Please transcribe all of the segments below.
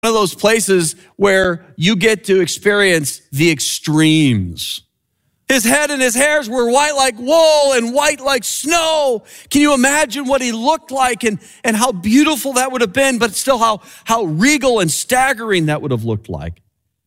of those places where you get to experience the extremes. His head and his hairs were white like wool and white like snow. Can you imagine what he looked like and how beautiful that would have been, but still how regal and staggering that would have looked like?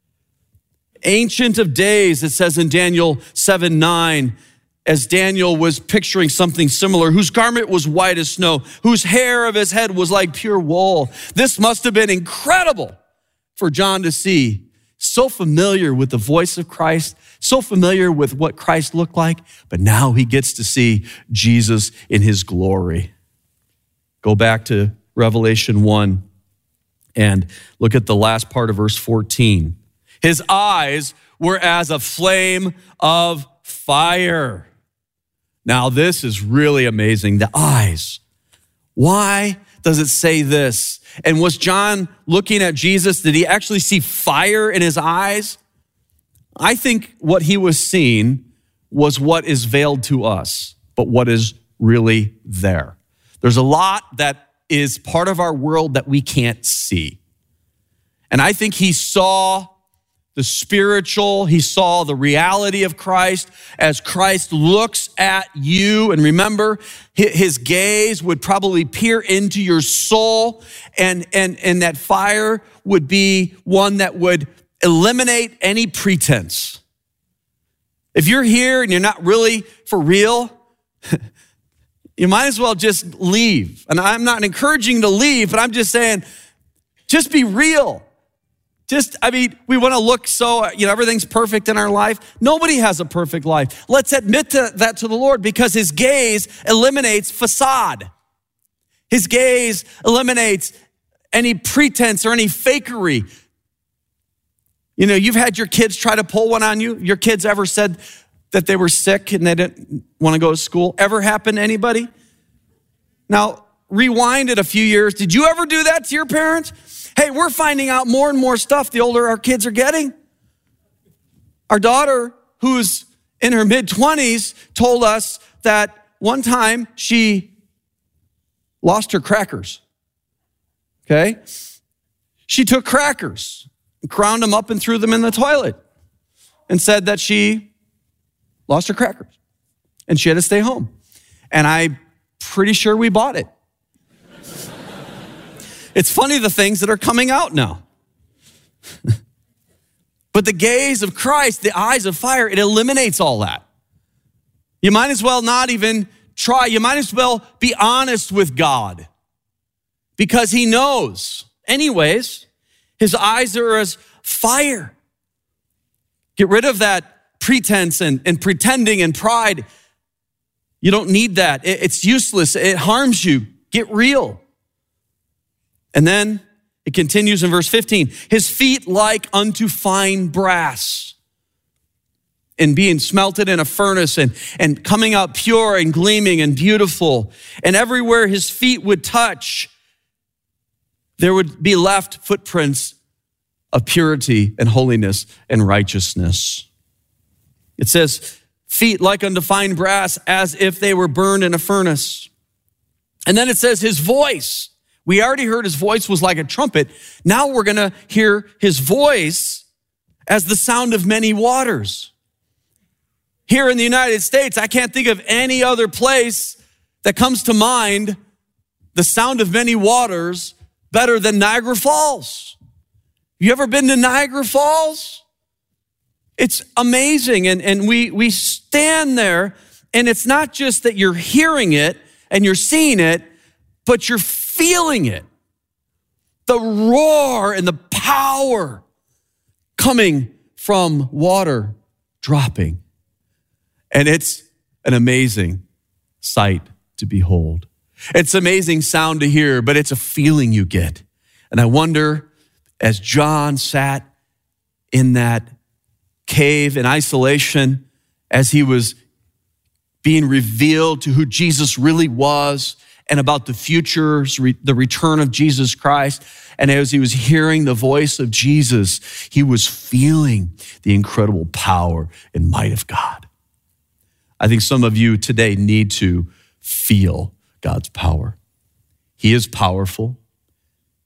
Ancient of Days, it says in Daniel 7:9, as Daniel was picturing something similar, whose garment was white as snow, whose hair of his head was like pure wool. This must have been incredible for John to see. So familiar with the voice of Christ, so familiar with what Christ looked like, but now he gets to see Jesus in his glory. Go back to Revelation 1 and look at the last part of verse 14. His eyes were as a flame of fire. Now, this is really amazing. The eyes. Why does it say this? And was John looking at Jesus? Did he actually see fire in his eyes? I think what he was seeing was what is veiled to us, but what is really there. There's a lot that is part of our world that we can't see. And I think he saw the spiritual, he saw the reality of Christ as Christ looks at you. And remember, his gaze would probably peer into your soul, and that fire would be one that would eliminate any pretense. If you're here and you're not really for real, you might as well just leave. And I'm not encouraging you to leave, but I'm just saying, just be real. We want to look so, everything's perfect in our life. Nobody has a perfect life. Let's admit that to the Lord, because his gaze eliminates facade. His gaze eliminates any pretense or any fakery. You've had your kids try to pull one on you. Your kids ever said that they were sick and they didn't want to go to school? Ever happened to anybody? Now, rewind it a few years. Did you ever do that to your parents? Hey, we're finding out more and more stuff the older our kids are getting. Our daughter, who's in her mid-20s, told us that one time she lost her crackers, okay? She took crackers, ground them up and threw them in the toilet, and said that she lost her crackers and she had to stay home. And I'm pretty sure we bought it. It's funny the things that are coming out now. But the gaze of Christ, the eyes of fire, it eliminates all that. You might as well not even try. You might as well be honest with God, because he knows. Anyways, his eyes are as fire. Get rid of that pretense and pretending and pride. You don't need that. It's useless. It harms you. Get real. And then it continues in verse 15. His feet like unto fine brass, and being smelted in a furnace and coming out pure and gleaming and beautiful. And everywhere his feet would touch, there would be left footprints of purity and holiness and righteousness. It says, feet like unto fine brass, as if they were burned in a furnace. And then it says his voice. We already heard his voice was like a trumpet. Now we're going to hear his voice as the sound of many waters. Here in the United States, I can't think of any other place that comes to mind the sound of many waters better than Niagara Falls. You ever been to Niagara Falls? It's amazing. And we stand there, and it's not just that you're hearing it and you're seeing it, but you're feeling it. The roar and the power coming from water dropping. And it's an amazing sight to behold. It's an amazing sound to hear, but it's a feeling you get. And I wonder, as John sat in that cave in isolation, as he was being revealed to who Jesus really was, and about the future, the return of Jesus Christ. And as he was hearing the voice of Jesus, he was feeling the incredible power and might of God. I think some of you today need to feel God's power. He is powerful.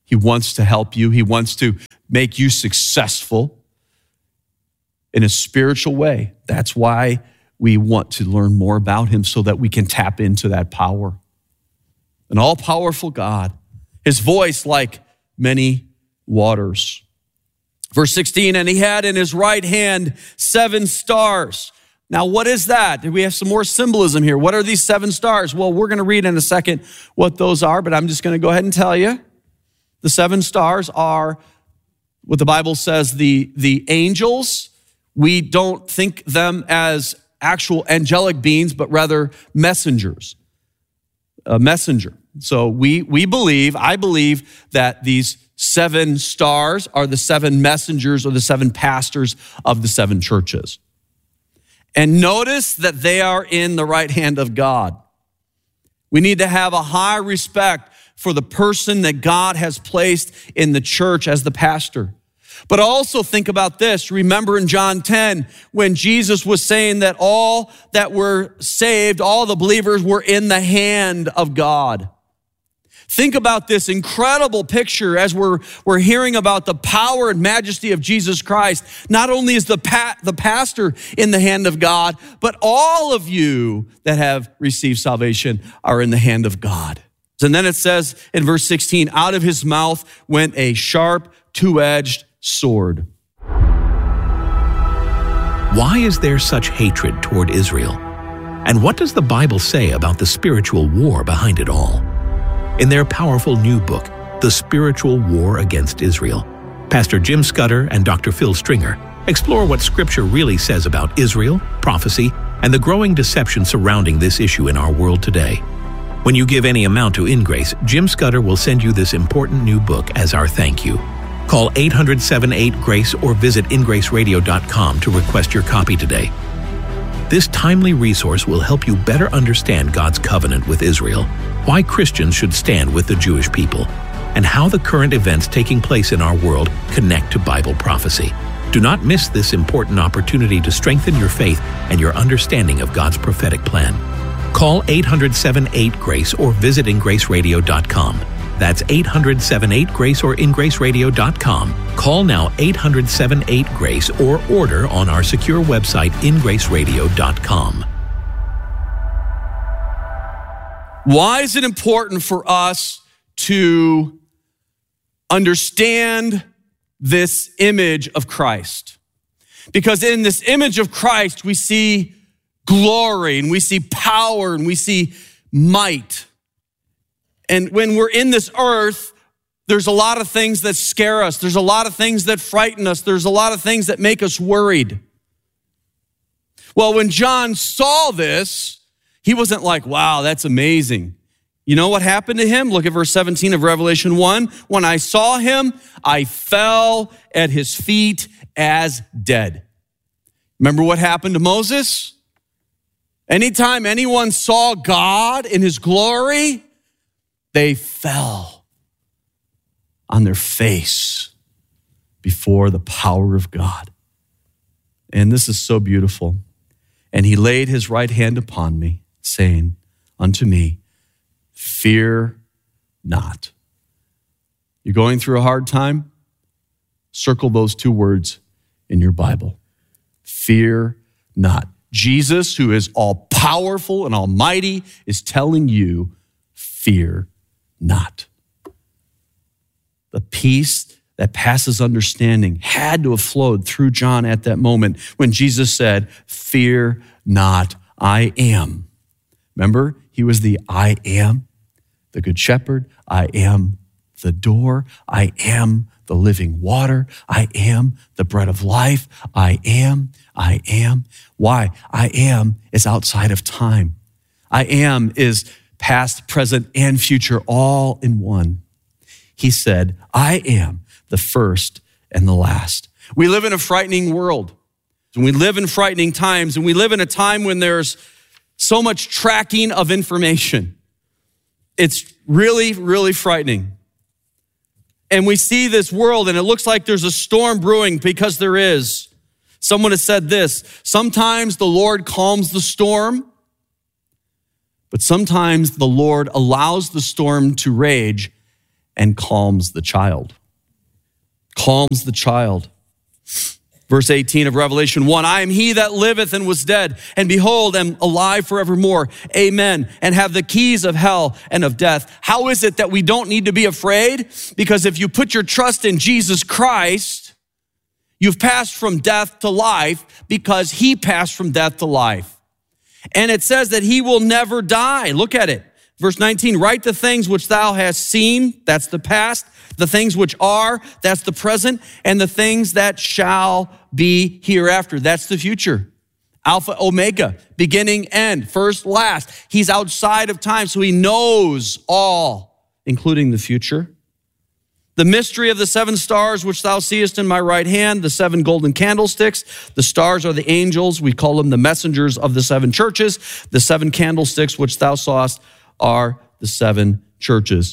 He wants to help you. He wants to make you successful in a spiritual way. That's why we want to learn more about him, so that we can tap into that power. An all-powerful God, his voice like many waters. Verse 16, and he had in his right hand 7 stars. Now, what is that? We have some more symbolism here. What are these 7 stars? Well, we're going to read in a second what those are, but I'm just going to go ahead and tell you. The 7 stars are what the Bible says the angels. We don't think them as actual angelic beings, but rather messengers. A messenger. So I believe that these 7 stars are the 7 messengers or the 7 pastors of the 7 churches. And notice that they are in the right hand of God. We need to have a high respect for the person that God has placed in the church as the pastor. But also think about this. Remember in John 10, when Jesus was saying that all that were saved, all the believers were in the hand of God. Think about this incredible picture as we're hearing about the power and majesty of Jesus Christ. Not only is the pastor in the hand of God, but all of you that have received salvation are in the hand of God. And then it says in verse 16, out of his mouth went a sharp, 2-edged sword. Why is there such hatred toward Israel? And what does the Bible say about the spiritual war behind it all? In their powerful new book, The Spiritual War Against Israel, Pastor Jim Scudder and Dr. Phil Stringer explore what Scripture really says about Israel, prophecy, and the growing deception surrounding this issue in our world today. When you give any amount to InGrace, Jim Scudder will send you this important new book as our thank you. Call 800-78-GRACE or visit ingraceradio.com to request your copy today. This timely resource will help you better understand God's covenant with Israel, why Christians should stand with the Jewish people, and how the current events taking place in our world connect to Bible prophecy. Do not miss this important opportunity to strengthen your faith and your understanding of God's prophetic plan. Call 800-78-GRACE or visit ingraceradio.com. That's 800-78-GRACE or ingraceradio.com. Call now 800-78-GRACE or order on our secure website ingraceradio.com. Why is it important for us to understand this image of Christ? Because in this image of Christ, we see glory and we see power and we see might. And when we're in this earth, there's a lot of things that scare us. There's a lot of things that frighten us. There's a lot of things that make us worried. Well, when John saw this, he wasn't like, wow, that's amazing. You know what happened to him? Look at verse 17 of Revelation 1. When I saw him, I fell at his feet as dead. Remember what happened to Moses? Anytime anyone saw God in his glory, they fell on their face before the power of God. And this is so beautiful. And he laid his right hand upon me, saying unto me, fear not. You're going through a hard time? Circle those 2 words in your Bible. Fear not. Jesus, who is all powerful and almighty, is telling you, fear not. The peace that passes understanding had to have flowed through John at that moment when Jesus said, fear not, I am. Remember, he was the I am, the good shepherd. I am the door. I am the living water. I am the bread of life. I am. Why? I am is outside of time. I am is past, present, and future all in one. He said, I am the first and the last. We live in a frightening world. And we live in frightening times, and we live in a time when there's so much tracking of information. It's really, really frightening. And we see this world, and it looks like there's a storm brewing, because there is. Someone has said this: sometimes the Lord calms the storm, but sometimes the Lord allows the storm to rage and calms the child. Calms the child. Verse 18 of Revelation 1, I am he that liveth and was dead, and behold, am alive forevermore. Amen. And have the keys of hell and of death. How is it that we don't need to be afraid? Because if you put your trust in Jesus Christ, you've passed from death to life because he passed from death to life. And it says that he will never die. Look at it. Verse 19, write the things which thou hast seen, that's the past, the things which are, that's the present, and the things that shall be hereafter, that's the future. Alpha, Omega, beginning, end, first, last. He's outside of time, so he knows all, including the future. The mystery of the 7 stars which thou seest in my right hand, the 7 golden candlesticks. The stars are the angels. We call them the messengers of the 7 churches. The 7 candlesticks which thou sawest are the 7 churches.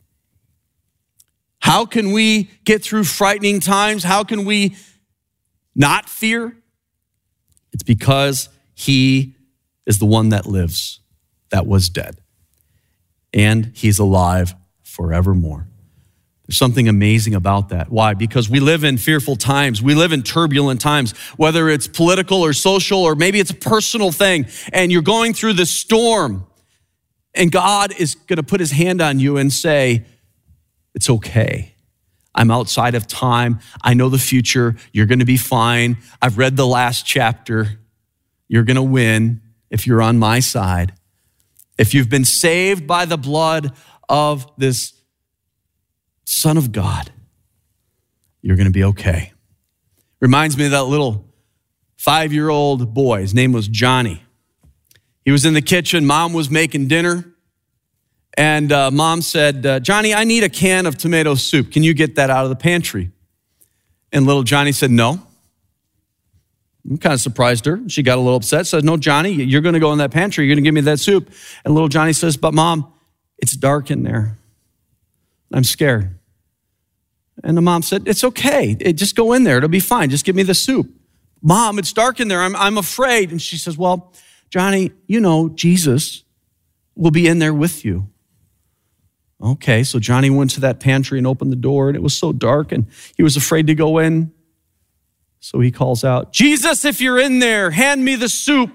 How can we get through frightening times? How can we not fear? It's because he is the one that lives, that was dead, and he's alive forevermore. There's something amazing about that. Why? Because we live in fearful times. We live in turbulent times, whether it's political or social, or maybe it's a personal thing, and you're going through the storm, and God is going to put his hand on you and say, it's okay. I'm outside of time. I know the future. You're going to be fine. I've read the last chapter. You're going to win if you're on my side. If you've been saved by the blood of this Son of God, you're going to be okay. Reminds me of that little 5-year-old boy. His name was Johnny. He was in the kitchen. Mom was making dinner. And mom said, Johnny, I need a can of tomato soup. Can you get that out of the pantry? And little Johnny said, no. I'm kind of surprised her. She got a little upset. Said, no, Johnny, you're going to go in that pantry. You're going to give me that soup. And little Johnny says, but Mom, it's dark in there. I'm scared. And the mom said, it's okay. Just go in there. It'll be fine. Just give me the soup. Mom, it's dark in there. I'm afraid. And she says, well, Johnny, you know, Jesus will be in there with you. Okay, so Johnny went to that pantry and opened the door, and it was so dark, and he was afraid to go in. So he calls out, Jesus, if you're in there, hand me the soup.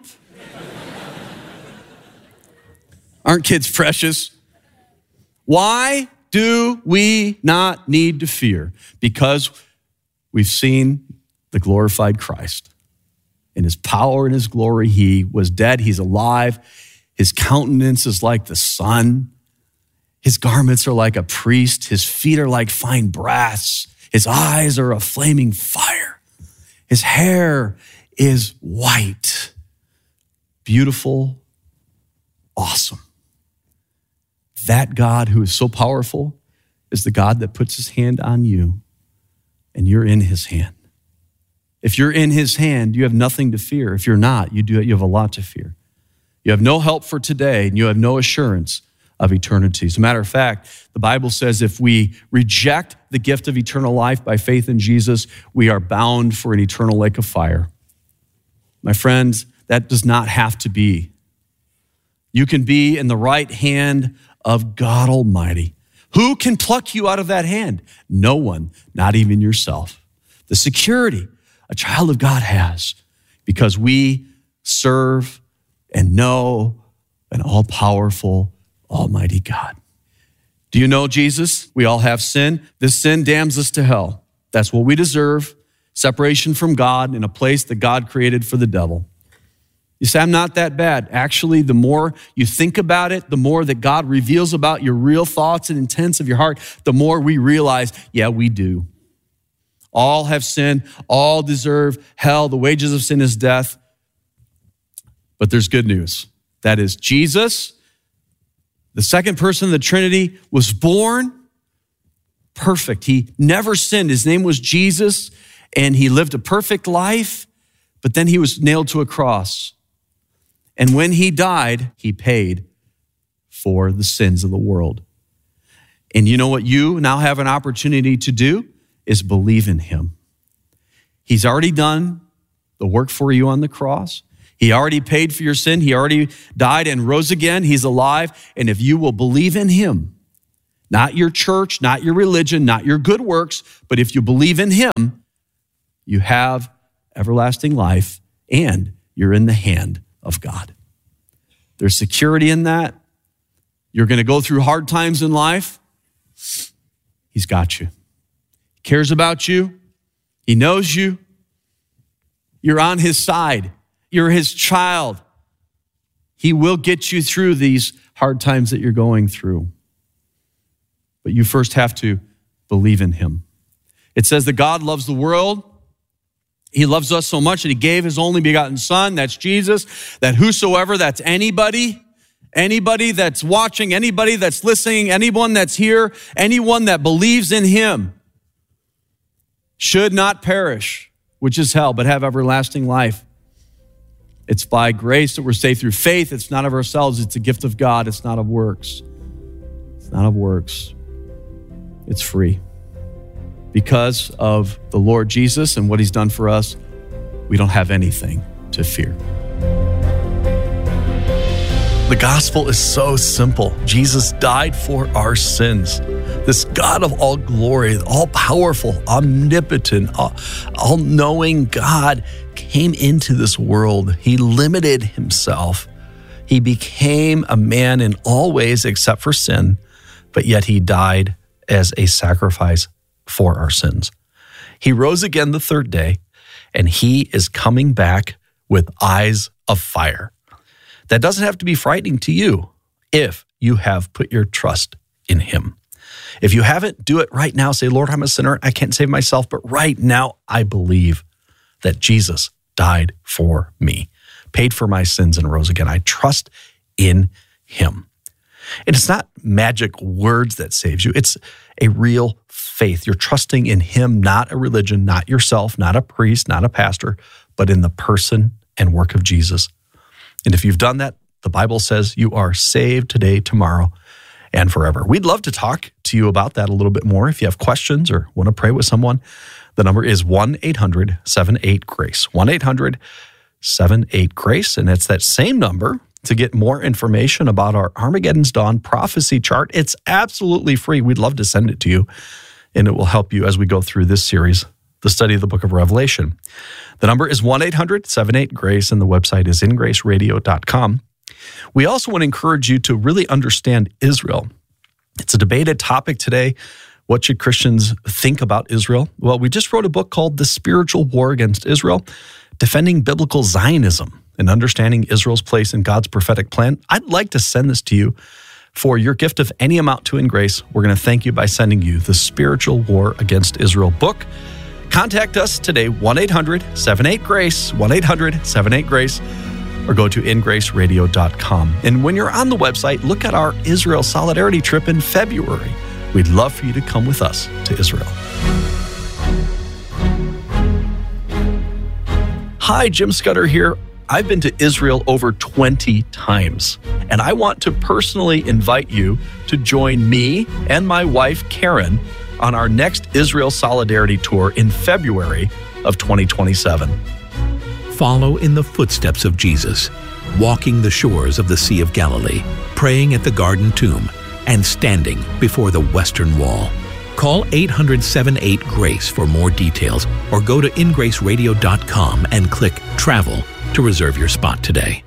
Aren't kids precious? Why do we not need to fear? Because we've seen the glorified Christ. In his power and his glory, he was dead, he's alive. His countenance is like the sun. His garments are like a priest. His feet are like fine brass. His eyes are a flaming fire. His hair is white. Beautiful, awesome. That God who is so powerful is the God that puts his hand on you, and you're in his hand. If you're in his hand, you have nothing to fear. If you're not, you have a lot to fear. You have no help for today, and you have no assurance of eternity. As a matter of fact, the Bible says if we reject the gift of eternal life by faith in Jesus, we are bound for an eternal lake of fire. My friends, that does not have to be. You can be in the right hand of God Almighty. Who can pluck you out of that hand? No one, not even yourself. The security a child of God has, because we serve and know an all-powerful, almighty God. Do you know Jesus? We all have sin. This sin damns us to hell. That's what we deserve, separation from God in a place that God created for the devil. You say, I'm not that bad. Actually, the more you think about it, the more that God reveals about your real thoughts and intents of your heart, the more we realize, yeah, we do. All have sinned, all deserve hell. The wages of sin is death. But there's good news. That is, Jesus, the second person of the Trinity, was born perfect. He never sinned. His name was Jesus, and he lived a perfect life, but then he was nailed to a cross. And when he died, he paid for the sins of the world. And you know what you now have an opportunity to do is believe in him. He's already done the work for you on the cross. He already paid for your sin. He already died and rose again. He's alive. And if you will believe in him, Not your church, not your religion, not your good works, but if you believe in him, you have everlasting life and you're in the hand of God. There's security in that. You're going to go through hard times in life. He's got you. He cares about you. He knows you. You're on his side. You're his child. He will get you through these hard times that you're going through. But you first have to believe in him. It says that God loves the world. He loves us so much that he gave his only begotten son, that's Jesus, that whosoever, that's anybody that's watching, anybody that's listening, anyone that's here, anyone that believes in him should not perish, which is hell, but have everlasting life. It's by grace that we're saved through faith. It's not of ourselves. It's a gift of God. It's not of works. It's not of works. It's free. Because of the Lord Jesus and what he's done for us, we don't have anything to fear. The gospel is so simple. Jesus died for our sins. This God of all glory, all-powerful, omnipotent, all-knowing God came into this world. He limited himself. He became a man in all ways except for sin, but yet he died as a sacrifice for our sins. He rose again the third day, and he is coming back with eyes of fire. That doesn't have to be frightening to you if you have put your trust in him. If you haven't, do it right now. Say, Lord, I'm a sinner. I can't save myself, but right now I believe that Jesus died for me, paid for my sins, and rose again. I trust in him. And it's not magic words that saves you. It's a real faith. You're trusting in him, not a religion, not yourself, not a priest, not a pastor, but in the person and work of Jesus. And if you've done that, the Bible says you are saved today, tomorrow, and forever. We'd love to talk to you about that a little bit more. If you have questions or want to pray with someone, the number is 1-800-78-GRACE, 1-800-78-GRACE, and it's that same number to get more information about our Armageddon's Dawn prophecy chart. It's absolutely free. We'd love to send it to you, and it will help you as we go through this series, the study of the book of Revelation. The number is 1-800-78-GRACE, and the website is ingraceradio.com. We also want to encourage you to really understand Israel. It's a debated topic today. What should Christians think about Israel? Well, we just wrote a book called The Spiritual War Against Israel, Defending Biblical Zionism and Understanding Israel's Place in God's Prophetic Plan. I'd like to send this to you for your gift of any amount to InGrace. We're going to thank you by sending you the Spiritual War Against Israel book. Contact us today, 1-800-78-GRACE, 1-800-78-GRACE, or go to ingraceradio.com. And when you're on the website, look at our Israel Solidarity trip in February. We'd love for you to come with us to Israel. Hi, Jim Scudder here. I've been to Israel over 20 times, and I want to personally invite you to join me and my wife, Karen, on our next Israel Solidarity tour in February of 2027. Follow in the footsteps of Jesus, walking the shores of the Sea of Galilee, praying at the Garden Tomb, and standing before the Western Wall. Call 800-78-GRACE for more details, or go to ingraceradio.com and click Travel to reserve your spot today.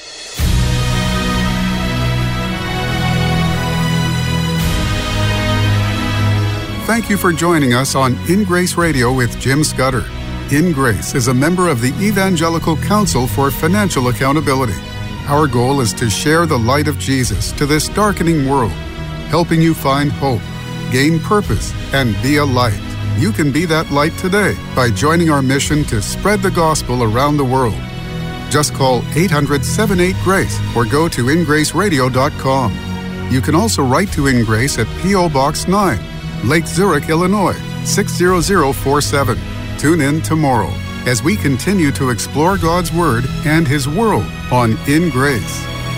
Thank you for joining us on In Grace Radio with Jim Scudder. In Grace is a member of the Evangelical Council for Financial Accountability. Our goal is to share the light of Jesus to this darkening world, helping you find hope, gain purpose, and be a light. You can be that light today by joining our mission to spread the gospel around the world. Just call 800-78-GRACE or go to ingraceradio.com. You can also write to In Grace at P.O. Box 9, Lake Zurich, Illinois, 60047. Tune in tomorrow as we continue to explore God's Word and His world on In Grace.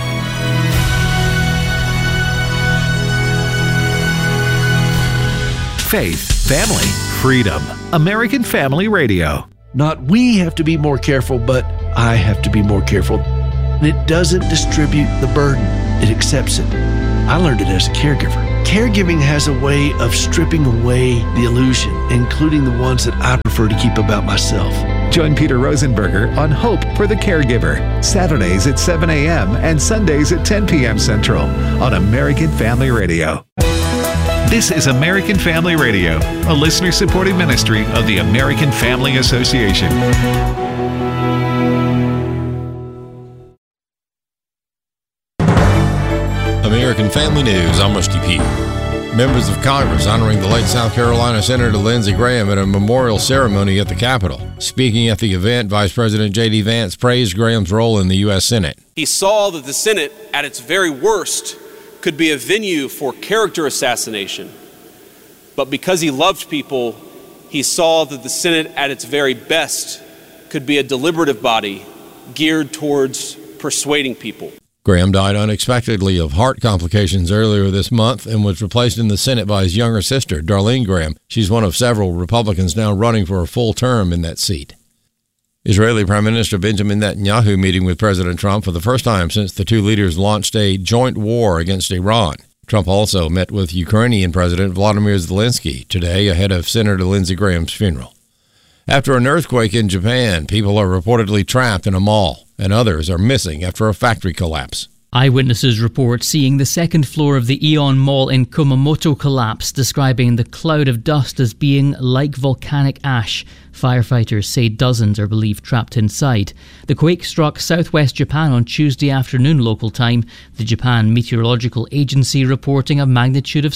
Faith, family, freedom. American Family Radio. Not we have to be more careful, but I have to be more careful. And it doesn't distribute the burden. It accepts it. I learned it as a caregiver. Caregiving has a way of stripping away the illusion, including the ones that I prefer to keep about myself. Join Peter Rosenberger on Hope for the Caregiver, Saturdays at 7 a.m. and Sundays at 10 p.m. Central on American Family Radio. This is American Family Radio, a listener-supported ministry of the American Family Association. American Family News, I'm Rusty P. Members of Congress honoring the late South Carolina Senator Lindsey Graham at a memorial ceremony at the Capitol. Speaking at the event, Vice President J.D. Vance praised Graham's role in the U.S. Senate. He saw that the Senate, at its very worst, could be a venue for character assassination. But because he loved people, he saw that the Senate, at its very best, could be a deliberative body geared towards persuading people. Graham died unexpectedly of heart complications earlier this month and was replaced in the Senate by his younger sister, Darlene Graham. She's one of several Republicans now running for a full term in that seat. Israeli Prime Minister Benjamin Netanyahu meeting with President Trump for the first time since the two leaders launched a joint war against Iran. Trump also met with Ukrainian President Volodymyr Zelensky today ahead of Senator Lindsey Graham's funeral. After an earthquake in Japan, people are reportedly trapped in a mall, and others are missing after a factory collapse. Eyewitnesses report seeing the second floor of the Aeon Mall in Kumamoto collapse, describing the cloud of dust as being like volcanic ash. Firefighters say dozens are believed trapped inside. The quake struck southwest Japan on Tuesday afternoon local time, the Japan Meteorological Agency reporting a magnitude of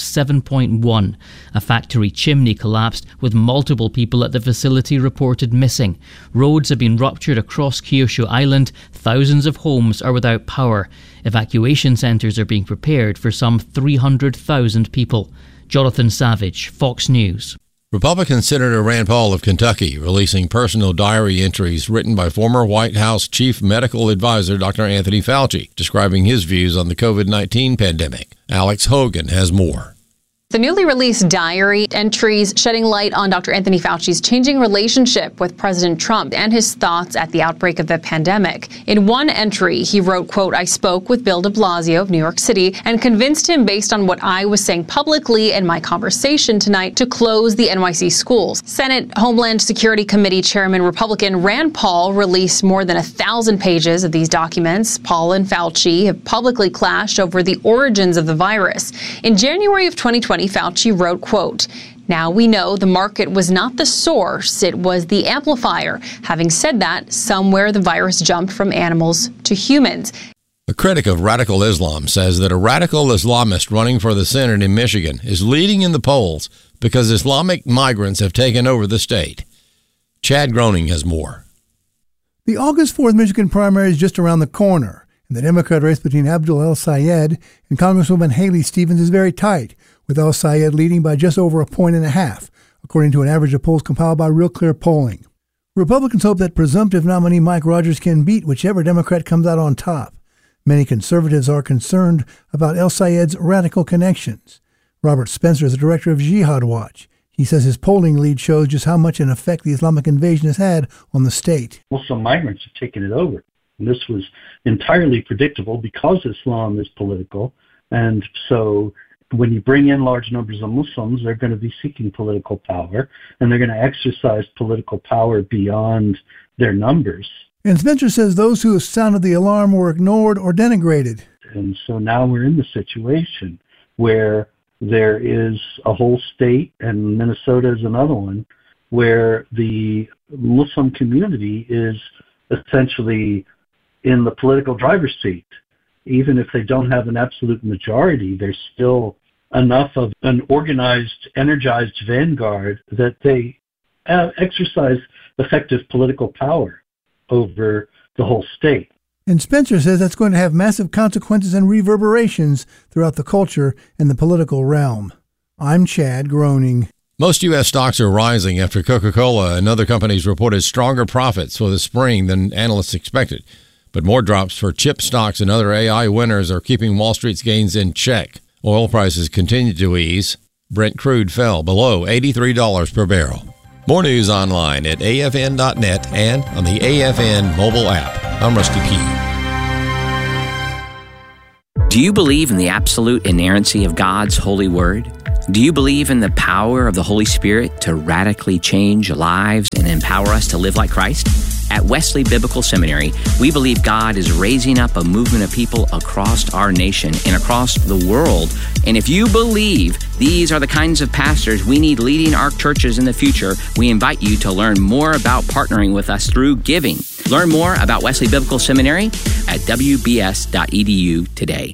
7.1. A factory chimney collapsed, with multiple people at the facility reported missing. Roads have been ruptured across Kyushu Island. Thousands of homes are without power. Evacuation centres are being prepared for some 300,000 people. Jonathan Savage, Fox News. Republican Senator Rand Paul of Kentucky releasing personal diary entries written by former White House Chief Medical Advisor Dr. Anthony Fauci, describing his views on the COVID-19 pandemic. Alex Hogan has more. The newly released diary entries shedding light on Dr. Anthony Fauci's changing relationship with President Trump and his thoughts at the outbreak of the pandemic. In one entry, he wrote, quote, "I spoke with Bill de Blasio of New York City and convinced him based on what I was saying publicly in my conversation tonight to close the NYC schools." Senate Homeland Security Committee Chairman Republican Rand Paul released more than 1,000 pages of these documents. Paul and Fauci have publicly clashed over the origins of the virus. In January of 2020, Fauci wrote, quote, "Now we know the market was not the source, it was the amplifier. Having said that, somewhere the virus jumped from animals to humans." A critic of radical Islam says that a radical Islamist running for the Senate in Michigan is leading in the polls because Islamic migrants have taken over the state. Chad Groening has more. The August 4th Michigan primary is just around the corner, and the Democrat race between Abdul El-Sayed and Congresswoman Haley Stevens is very tight, with El-Sayed leading by just over 1.5 points, according to an average of polls compiled by Real Clear Polling. Republicans hope that presumptive nominee Mike Rogers can beat whichever Democrat comes out on top. Many conservatives are concerned about El-Sayed's radical connections. Robert Spencer is the director of Jihad Watch. He says his polling lead shows just how much an effect the Islamic invasion has had on the state. Muslim migrants have taken it over. And this was entirely predictable because Islam is political, and so when you bring in large numbers of Muslims, they're going to be seeking political power, and they're going to exercise political power beyond their numbers. And Spencer says those who have sounded the alarm were ignored or denigrated. And so now we're in the situation where there is a whole state, and Minnesota is another one, where the Muslim community is essentially in the political driver's seat. Even if they don't have an absolute majority, there's still enough of an organized, energized vanguard that they exercise effective political power over the whole state. And Spencer says that's going to have massive consequences and reverberations throughout the culture and the political realm. I'm Chad Groening. Most U.S. stocks are rising after Coca-Cola and other companies reported stronger profits for the spring than analysts expected. But more drops for chip stocks and other AI winners are keeping Wall Street's gains in check. Oil prices continue to ease. Brent crude fell below $83 per barrel. More news online at afn.net and on the AFN mobile app. I'm Rusty P. Do you believe in the absolute inerrancy of God's holy word? Do you believe in the power of the Holy Spirit to radically change lives and empower us to live like Christ? At Wesley Biblical Seminary, we believe God is raising up a movement of people across our nation and across the world. And if you believe these are the kinds of pastors we need leading our churches in the future, we invite you to learn more about partnering with us through giving. Learn more about Wesley Biblical Seminary at wbs.edu today.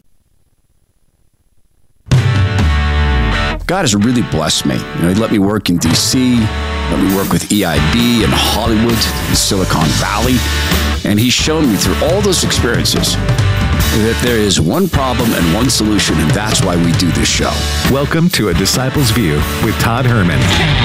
God has really blessed me. He let me work in D.C., let me work with EIB in Hollywood, in Silicon Valley, and He's shown me through all those experiences that there is one problem and one solution, and that's why we do this show. Welcome to A Disciple's View with Todd Herman.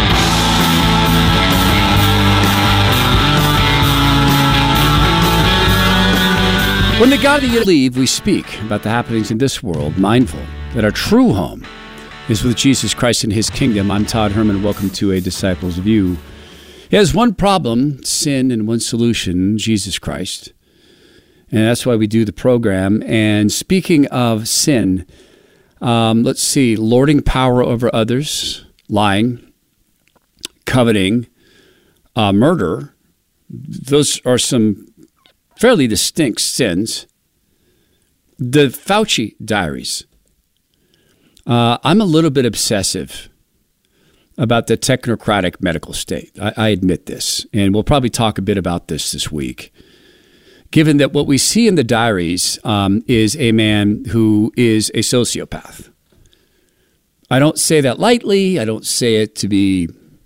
When the God that you believe, we speak about the happenings in this world, mindful that our true home is with Jesus Christ and His kingdom. I'm Todd Herman. Welcome to A Disciple's View. He has one problem, sin, and one solution, Jesus Christ. And that's why we do the program. And speaking of sin, let's see, lording power over others, lying, coveting, murder. Those are some fairly distinct sins. The Fauci diaries. I'm a little bit obsessive about the technocratic medical state. I admit this, and we'll probably talk a bit about this week. Given that what we see in the diaries is a man who is a sociopath. I don't say that lightly. I don't say it to be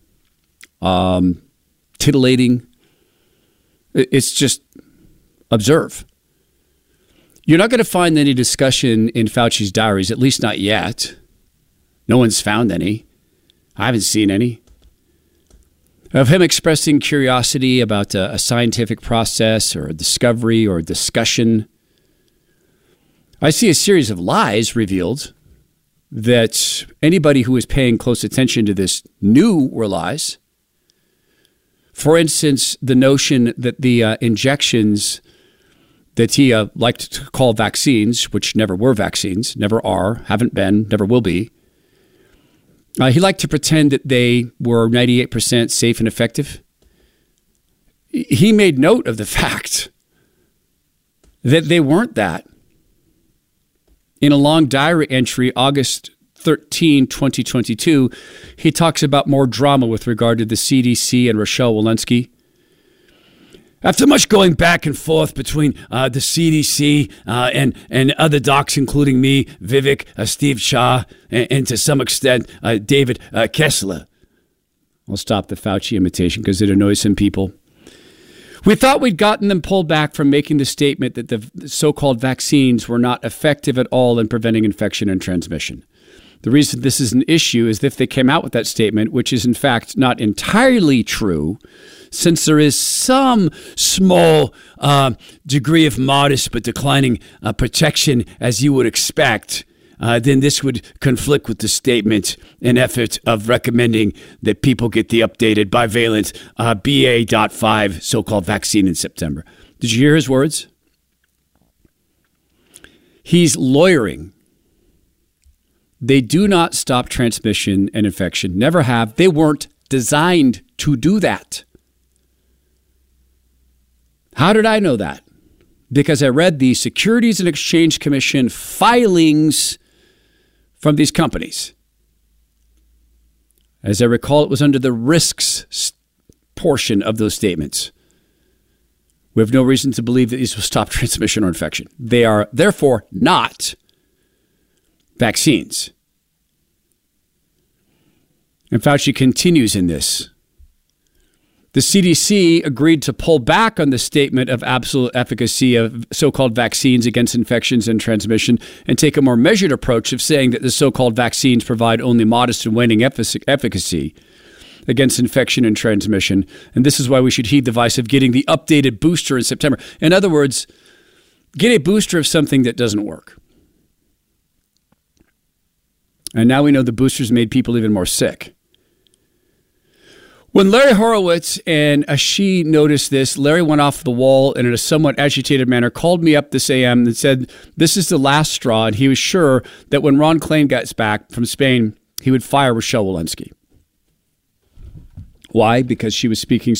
titillating. It's just observe. You're not going to find any discussion in Fauci's diaries, at least not yet. No one's found any. I haven't seen any. Of him expressing curiosity about a scientific process or a discovery or a discussion. I see a series of lies revealed that anybody who is paying close attention to this knew were lies. For instance, the notion that the injections that he liked to call vaccines, which never were vaccines, never are, haven't been, never will be. He liked to pretend that they were 98% safe and effective. He made note of the fact that they weren't that. In a long diary entry, August 13, 2022, he talks about more drama with regard to the CDC and Rochelle Walensky. After much going back and forth between the CDC and other docs, including me, Vivek, Steve Shah, and to some extent, David Kessler. I'll stop the Fauci imitation because it annoys some people. We thought we'd gotten them pulled back from making the statement that the so-called vaccines were not effective at all in preventing infection and transmission. The reason this is an issue is if they came out with that statement, which is in fact not entirely true, since there is some small degree of modest but declining protection, as you would expect, then this would conflict with the statement and effort of recommending that people get the updated bivalent BA.5 so-called vaccine in September. Did you hear his words? He's lawyering. They do not stop transmission and infection, never have. They weren't designed to do that. How did I know that? Because I read the Securities and Exchange Commission filings from these companies. As I recall, it was under the risks portion of those statements. We have no reason to believe that these will stop transmission or infection. They are therefore not vaccines. And Fauci continues in this. The CDC agreed to pull back on the statement of absolute efficacy of so-called vaccines against infections and transmission and take a more measured approach of saying that the so-called vaccines provide only modest and waning efficacy against infection and transmission. And this is why we should heed the advice of getting the updated booster in September. In other words, get a booster of something that doesn't work. And now we know the boosters made people even more sick. When Larry Horowitz and Ashi noticed this, Larry went off the wall and in a somewhat agitated manner called me up this AM and said this is the last straw, and he was sure that when Ron Klain gets back from Spain, he would fire Rochelle Walensky. Why? Because she was speaking